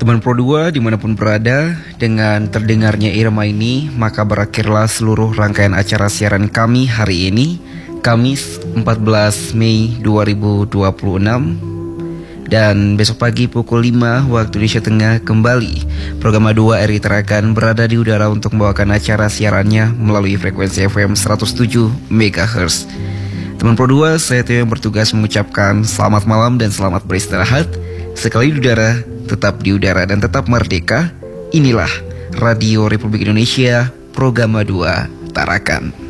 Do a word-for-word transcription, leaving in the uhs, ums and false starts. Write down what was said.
Teman Pro dua dimanapun berada, dengan terdengarnya irama ini, maka berakhirlah seluruh rangkaian acara siaran kami hari ini, Kamis empat belas Mei dua ribu dua puluh enam. Dan besok pagi pukul lima waktu Indonesia Tengah kembali Program dua R I Tarakan berada di udara untuk membawakan acara siarannya melalui frekuensi F M seratus tujuh megahertz. Teman Pro dua, saya Theo yang bertugas mengucapkan selamat malam dan selamat beristirahat. Sekali di udara, tetap di udara dan tetap merdeka. Inilah Radio Republik Indonesia, Program dua Tarakan.